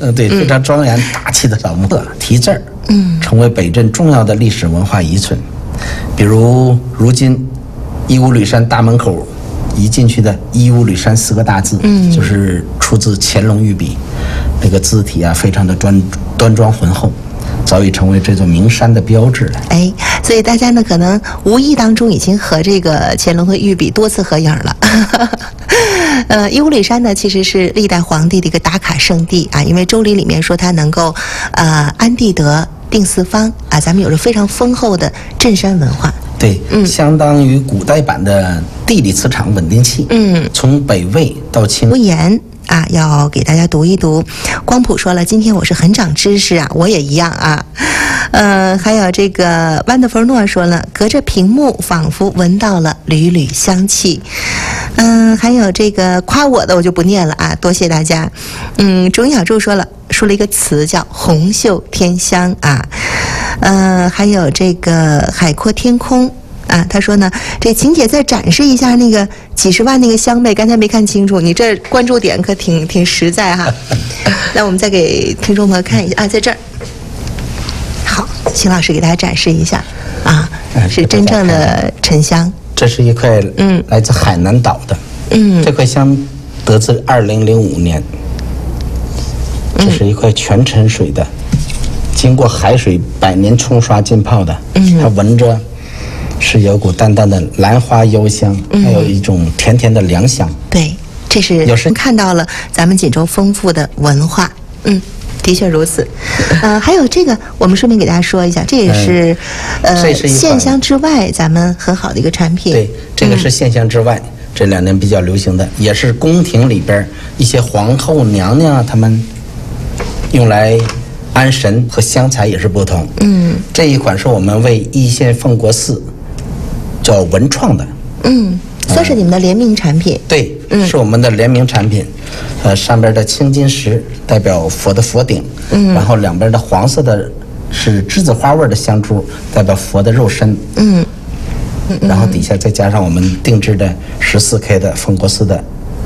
对，非常庄严大气的老木刻题字儿，成为北镇重要的历史文化遗存。比如如今义乌吕山大门口一进去的义乌吕山4个大字，就是出自乾隆御笔，那个字体啊，非常的端庄浑厚，早已成为这座名山的标志了。 哎，所以大家呢可能无意当中已经和这个乾隆的御笔多次合影了。义乌吕山呢其实是历代皇帝的一个打卡圣地啊，因为周礼里面说它能够安地德定四方啊，咱们有着非常丰厚的镇山文化。 对，相当于古代版的地理磁场稳定器。从北魏到清。 无言啊，要给大家读一读。光谱说了，今天我是很长知识啊，我也一样啊。还有这个万德弗诺说了，隔着屏幕仿佛闻到了缕缕香气。还有这个夸我的我就不念了啊，多谢大家。钟小柱说了一个词叫红袖添香啊。还有这个海阔天空啊，他说呢，这晴姐再展示一下那个几十万那个香呗，刚才没看清楚，你这关注点可挺实在哈。那我们再给听众朋友看一下啊，在这儿。好，邢老师给大家展示一下啊，是真正的沉香。 这是一块来自海南岛的，这块香得自2005年，这是一块全沉水的，经过海水100年冲刷浸泡的，它闻着是有股淡淡的兰花幽香，还有一种甜甜的凉香。 对，这是有时看到了咱们锦州丰富的文化。的确如此。还有这个，我们顺便给大家说一下，这也是线香之外咱们很好的一个产品。 对，这个是线香之外，这2年比较流行的，也是宫廷里边一些皇后娘娘他们用来安神和香材也是不同。这一款是我们为易县奉国寺叫文创的。 算是你们的联名产品。 对，是我们的联名产品。上边的青金石代表佛的佛顶，然后两边的黄色的是栀子花味的香珠，代表佛的肉身。然后底下再加上我们定制的14K 的奉国寺的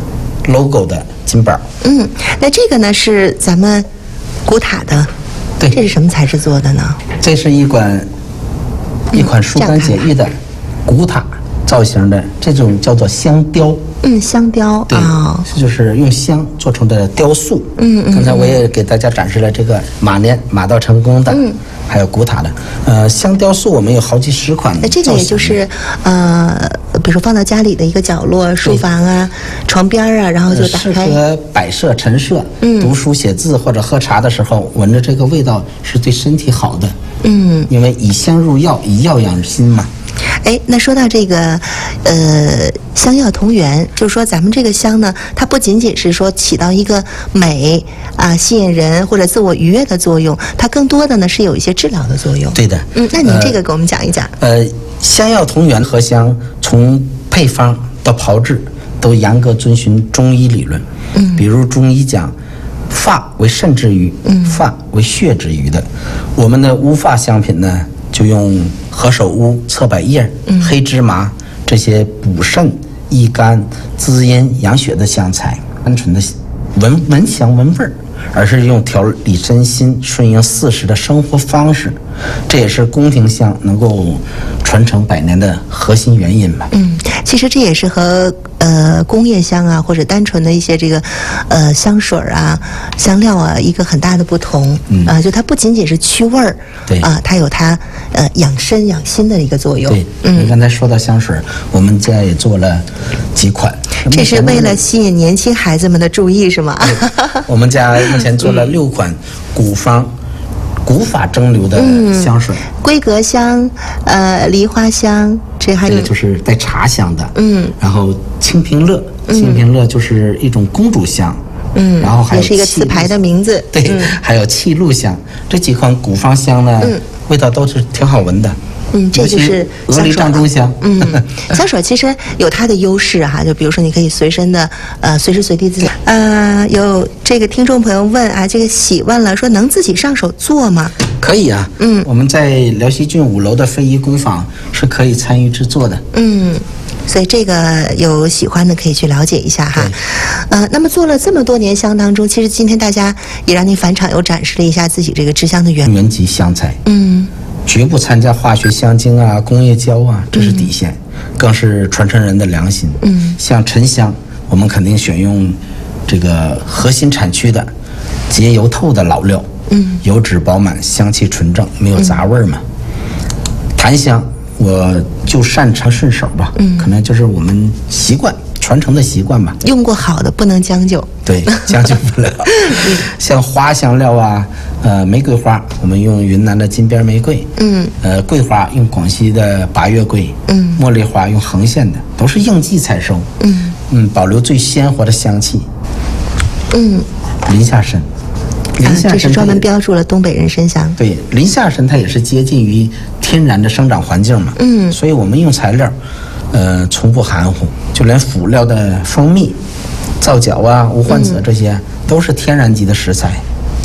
logo 的金宝。 那这个呢是咱们古塔的。 对， 这是什么材质做的呢？ 这是一款疏肝解郁的古塔造型的，这种叫做香雕。 香雕。 对，这就是用香做成的雕塑。刚才我也给大家展示了这个马到成功的，还有古塔的。香雕塑我们有好几十款。 那这个也就是比如说放到家里的一个角落、书房啊、床边啊，然后就打开。 适合摆设、陈设，读书写字或者喝茶的时候，闻着这个味道是对身体好的。因为以香入药，以药养心嘛。 那说到这个香药同源，就是说咱们这个香呢，它不仅仅是说起到一个美啊吸引人或者自我愉悦的作用，它更多的呢是有一些治疗的作用。 对的。 那您这个给我们讲一讲。 香药同源合香从配方到炮制都严格遵循中医理论。比如中医讲发为肾之余，发为血之余的，我们的乌发香品呢就用何首乌、侧柏叶、黑芝麻这些补肾益肝滋阴养血的香材，单纯的闻香闻味儿，而是用调理身心顺应四时的生活方式，这也是宫廷香能够传承100年的核心原因吧。 其实这也是和工业香啊或者单纯的一些这个香水啊香料啊一个很大的不同。就它不仅仅是去味儿， 对它有它养身养心的一个作用。 对，你刚才说到香水，我们家也做了几款。 这是为了吸引年轻孩子们的注意是吗？ 我们家目前做了6款古法蒸馏的香水。龟格香、梨花香，这还有就是带茶香的。然后清平乐，就是一种公主香。然后还有也是一个词牌的名字。 对，还有气露香，这几款古方香呢，味道都是挺好闻的。 这就是鹅梨帐中香。 香水其实有它的优势哈，就比如说你可以随身的随时随地自己。有这个听众朋友问啊，这个喜问了，说能自己上手做吗？ 可以啊。我们在辽西郡5楼的非遗工坊是可以参与制作的。 所以这个有喜欢的可以去了解一下哈。那么做了这么多年香当中，其实今天大家也让您返场又展示了一下自己这个制香的原级香材，绝不参加化学香精啊、工业胶啊，这是底线，更是传承人的良心。像沉香，我们肯定选用这个核心产区的结油透的老料，油脂饱满，香气纯正，没有杂味嘛。檀香我就擅长顺手吧，可能就是我们习惯传承的习惯吧。 用过好的不能将就， 对，将就不了。像花香料啊，玫瑰花我们用云南的金边玫瑰，桂花用广西的八月桂，茉莉花用横线的，都是应季采收，保留最鲜活的香气。林下参。 这是专门标注了东北人参香。 对，林下参它也是接近于天然的生长环境嘛，所以我们用材料，从不含糊，就连辅料的蜂蜜、皂角啊、无患子这些，都是天然级的食材。